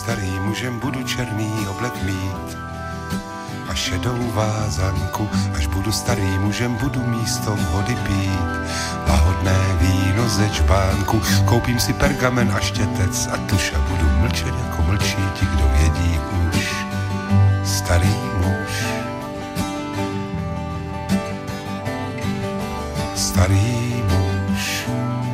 starý mužem, budu černý oblek mít a šedou vázanku. Až budu starý mužem, budu místo vody pít lahodné víno ze čbánku. Koupím si pergamen a štětec a tuš a budu mlčet jako mlčí ti, kdo vědí už. Starý muž, starý muž.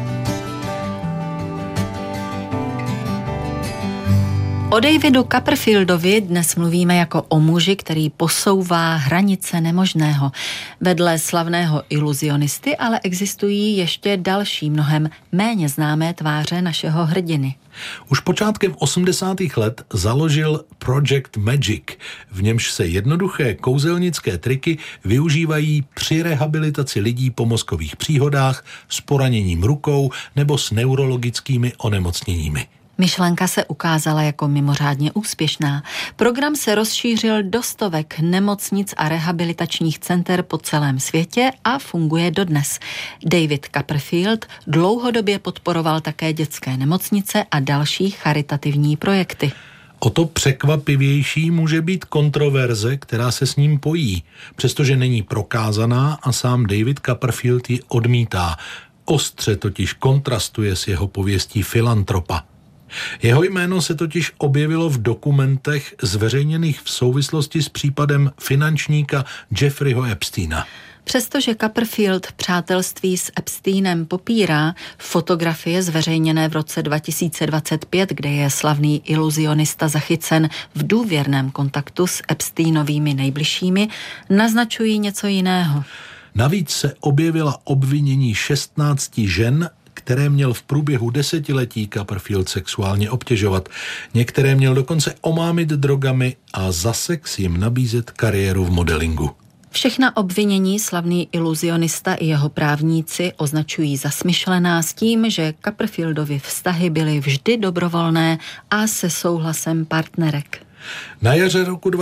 O Davidu Copperfieldovi dnes mluvíme jako o muži, který posouvá hranice nemožného. Vedle slavného iluzionisty ale existují ještě další, mnohem méně známé tváře našeho hrdiny. Už počátkem 80. let založil Project Magic, v němž se jednoduché kouzelnické triky využívají při rehabilitaci lidí po mozkových příhodách, s poraněním rukou nebo s neurologickými onemocněními. Myšlenka se ukázala jako mimořádně úspěšná. Program se rozšířil do stovek nemocnic a rehabilitačních center po celém světě a funguje dodnes. David Copperfield dlouhodobě podporoval také dětské nemocnice a další charitativní projekty. O to překvapivější může být kontroverze, která se s ním pojí, přestože není prokázaná a sám David Copperfield ji odmítá. Ostře totiž kontrastuje s jeho pověstí filantropa. Jeho jméno se totiž objevilo v dokumentech zveřejněných v souvislosti s případem finančníka Jeffreyho Epsteina. Přestože Copperfield přátelství s Epsteinem popírá, fotografie zveřejněné v roce 2025, kde je slavný iluzionista zachycen v důvěrném kontaktu s Epsteinovými nejbližšími, naznačují něco jiného. Navíc se objevila obvinění 16 žen, které měl v průběhu desetiletí Copperfield sexuálně obtěžovat. Některé měl dokonce omámit drogami a za sex jim nabízet kariéru v modelingu. Všechna obvinění slavný iluzionista i jeho právníci označují za smyšlená s tím, že Copperfieldovy vztahy byly vždy dobrovolné a se souhlasem partnerek. Na jaře roku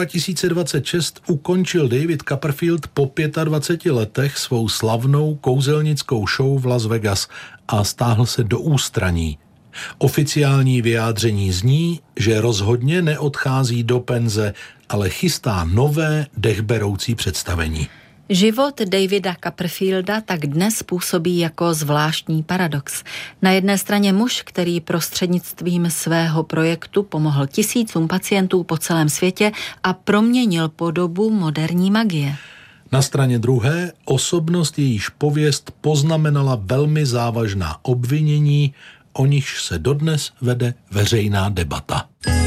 2026 ukončil David Copperfield po 25 letech svou slavnou kouzelnickou show v Las Vegas a stáhl se do ústraní. Oficiální vyjádření zní, že rozhodně neodchází do penze, ale chystá nové dechberoucí představení. Život Davida Copperfielda tak dnes působí jako zvláštní paradox. Na jedné straně muž, který prostřednictvím svého projektu pomohl tisícům pacientů po celém světě a proměnil podobu moderní magie. Na straně druhé osobnost, jejíž pověst poznamenala velmi závažná obvinění, o nichž se dodnes vede veřejná debata.